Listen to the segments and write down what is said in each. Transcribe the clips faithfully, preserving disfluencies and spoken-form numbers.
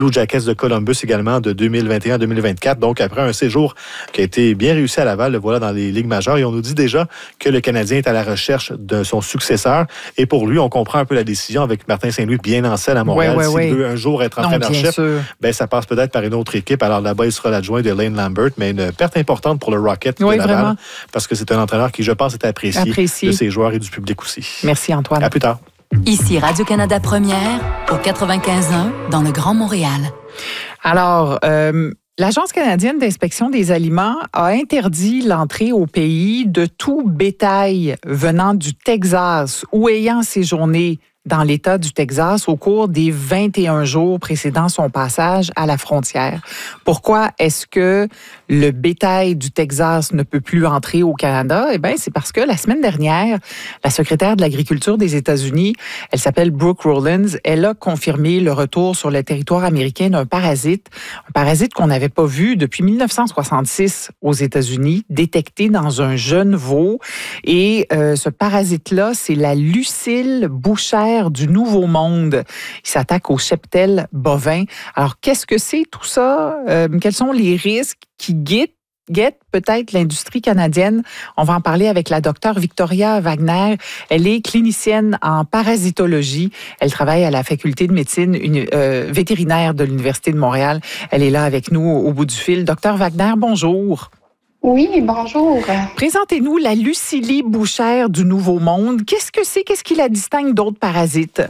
Blue Jackets de Columbus également de deux mille vingt et un à deux mille vingt-quatre. Donc, après un séjour qui a été bien réussi à Laval, le voilà dans les ligues majeures. Et on nous dit déjà que le Canadien est à la recherche de son successeur. Et pour lui, on comprend un peu la décision avec Martin Saint-Louis bien en selle à Montréal. Oui, oui, S'il oui. veut un jour être entraîneur-chef, ben, ça passe peut-être par une autre équipe. Alors là-bas, il sera l'adjoint de Lane Lambert, mais une perte importante pour le Rocket de oui, Laval. Vraiment. Parce que c'est un entraîneur qui, je pense, est apprécié, apprécié de ses joueurs et du public aussi. Merci, Antoine. À plus tard. Ici Radio-Canada Première, au quatre-vingt-quinze un, dans le Grand Montréal. Alors, euh, l'Agence canadienne d'inspection des aliments a interdit l'entrée au pays de tout bétail venant du Texas ou ayant séjourné dans l'État du Texas au cours des vingt et un jours précédant son passage à la frontière. Pourquoi est-ce que le bétail du Texas ne peut plus entrer au Canada? Eh bien, c'est parce que la semaine dernière, la secrétaire de l'Agriculture des États-Unis, elle s'appelle Brooke Rollins, elle a confirmé le retour sur le territoire américain d'un parasite, un parasite qu'on n'avait pas vu depuis mille neuf cent soixante-six aux États-Unis, détecté dans un jeune veau. Et euh, ce parasite-là, c'est la Lucille bouchère du Nouveau Monde. Il s'attaque au cheptel bovin. Alors, qu'est-ce que c'est tout ça? Euh, quels sont les risques qui guettent, guettent peut-être l'industrie canadienne? On va en parler avec la docteure Victoria Wagner. Elle est clinicienne en parasitologie. Elle travaille à la faculté de médecine une, euh, vétérinaire de l'Université de Montréal. Elle est là avec nous au, au bout du fil. Docteur Wagner, bonjour. Oui, bonjour. Présentez-nous la Lucille bouchère du Nouveau Monde. Qu'est-ce que c'est? Qu'est-ce qui la distingue d'autres parasites?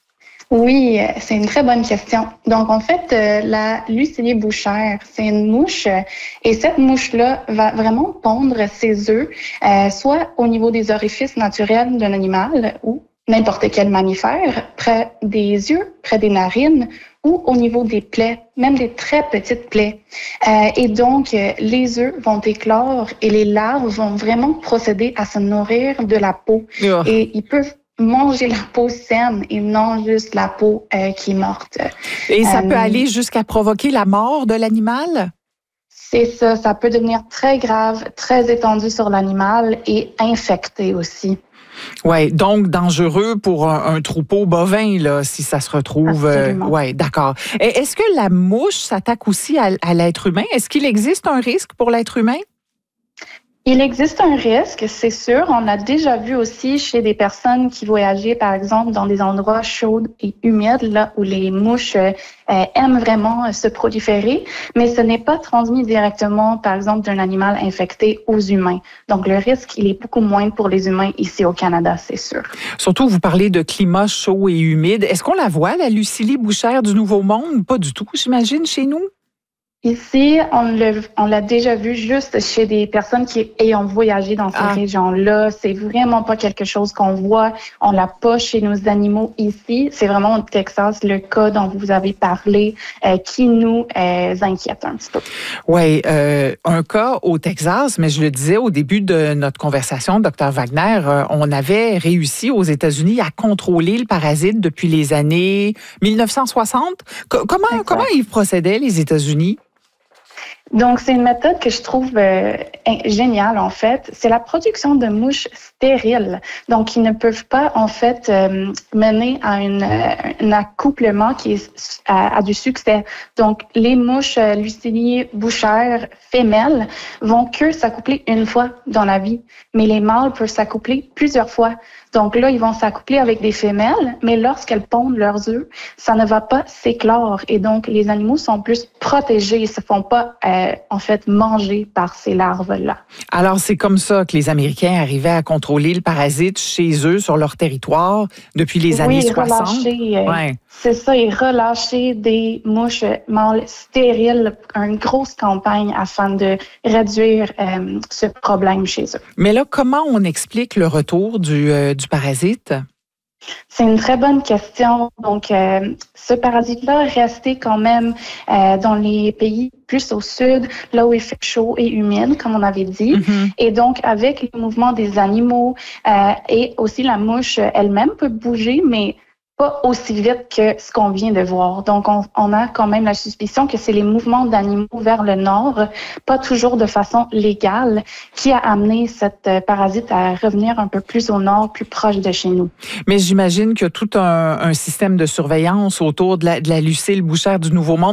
Oui, c'est une très bonne question. Donc, en fait, euh, la Lucille bouchère, c'est une mouche et cette mouche-là va vraiment pondre ses œufs, euh, soit au niveau des orifices naturels d'un animal ou n'importe quel mammifère, près des yeux, près des narines ou au niveau des plaies, même des très petites plaies. Euh, et donc, euh, les œufs vont éclore et les larves vont vraiment procéder à se nourrir de la peau. Oh. Et ils peuvent manger la peau saine et non juste la peau euh, qui est morte. Et ça euh, peut aller jusqu'à provoquer la mort de l'animal? C'est ça, ça peut devenir très grave, très étendu sur l'animal et infecté aussi. Oui, donc dangereux pour un, un troupeau bovin, là, si ça se retrouve. Euh, oui, d'accord. Et est-ce que la mouche s'attaque aussi à, à l'être humain? Est-ce qu'il existe un risque pour l'être humain? Il existe un risque, c'est sûr. On l'a déjà vu aussi chez des personnes qui voyageaient, par exemple, dans des endroits chauds et humides, là où les mouches euh, aiment vraiment se proliférer, mais ce n'est pas transmis directement, par exemple, d'un animal infecté aux humains. Donc, le risque, il est beaucoup moins pour les humains ici au Canada, c'est sûr. Surtout, vous parlez de climat chaud et humide. Est-ce qu'on la voit, la Lucille bouchère du Nouveau Monde? Pas du tout, j'imagine, chez nous? Ici, on, le, on l'a déjà vu juste chez des personnes qui ayant voyagé dans ces ah. régions-là. C'est vraiment pas quelque chose qu'on voit. On l'a pas chez nos animaux ici. C'est vraiment au Texas, le cas dont vous avez parlé, euh, qui nous euh, inquiète un petit peu. Oui, euh, un cas au Texas, mais je le disais au début de notre conversation, docteur Wagner, euh, on avait réussi aux États-Unis à contrôler le parasite depuis les années mille neuf cent soixante. C- comment, comment ils procédaient, les États-Unis? Donc, c'est une méthode que je trouve euh, géniale, en fait. C'est la production de mouches stériles. Donc, ils ne peuvent pas, en fait, euh, mener à une, euh, un accouplement qui est, à, à du succès. Donc, les mouches euh, Lucille bouchère femelles vont que s'accoupler une fois dans la vie, mais les mâles peuvent s'accoupler plusieurs fois. Donc là, ils vont s'accoupler avec des femelles, mais lorsqu'elles pondent leurs œufs, ça ne va pas s'éclore. Et donc, les animaux sont plus protégés. Ils ne se font pas, euh, en fait, manger par ces larves-là. Alors, c'est comme ça que les Américains arrivaient à contrôler le parasite chez eux, sur leur territoire, depuis les années oui, soixante. Relâcher, euh, ouais. C'est ça, et relâcher des mouches mâles stériles, une grosse campagne afin de réduire euh, ce problème chez eux. Mais là, comment on explique le retour du, euh, du parasite? C'est une très bonne question. Donc, euh, ce parasite-là est resté quand même euh, dans les pays plus au sud, là où il fait chaud et humide, comme on avait dit. Mm-hmm. Et donc, avec le mouvement des animaux euh, et aussi la mouche elle-même peut bouger, mais pas aussi vite que ce qu'on vient de voir. Donc, on, on a quand même la suspicion que c'est les mouvements d'animaux vers le nord, pas toujours de façon légale, qui a amené cette parasite à revenir un peu plus au nord, plus proche de chez nous. Mais j'imagine qu'il y a tout un, un système de surveillance autour de la, de la Lucille bouchère du Nouveau Monde.